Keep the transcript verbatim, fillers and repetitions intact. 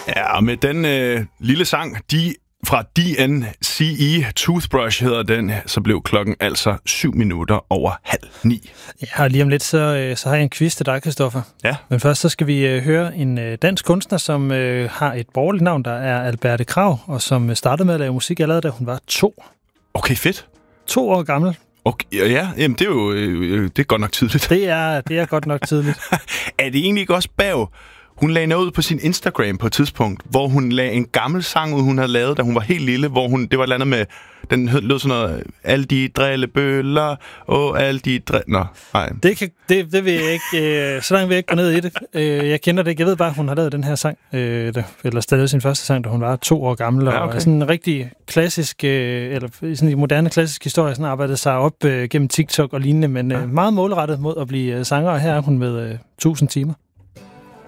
Ja, og med den øh, lille sang, de fra D N C E, Toothbrush hedder den, så blev klokken altså syv minutter over halv ni. Ja, og lige om lidt, så, så har jeg en quiz til dig, Christoffer. Ja. Men først så skal vi uh, høre en uh, dansk kunstner, som uh, har et borgerligt navn, der er Alberte Krag, og som startede med at lave musik allerede, da hun var to. Okay, fedt. To år gammel. Okay, ja, jamen det er jo øh, det er godt nok tidligt. Det er, det er godt nok tidligt. Er det egentlig ikke også bag? Hun lagde noget ud på sin Instagram på et tidspunkt, hvor hun lagde en gammel sang ud, hun havde lavet, da hun var helt lille, hvor hun, det var et eller andet med, den lød sådan noget, alle de drillebøller, og alle de dre... Nå, nej. Det, kan, det, det vil jeg ikke, øh, så langt vil jeg ikke gå ned i det. Øh, jeg kender det ikke, jeg ved bare, at hun har lavet den her sang, øh, der, eller stadig sin første sang, da hun var to år gammel, ja, okay. og sådan en rigtig klassisk, øh, eller sådan en moderne klassisk historie, sådan arbejdede sig op øh, gennem TikTok og lignende, men øh, meget målrettet mod at blive øh, sanger, og her er hun med øh, tusind timer.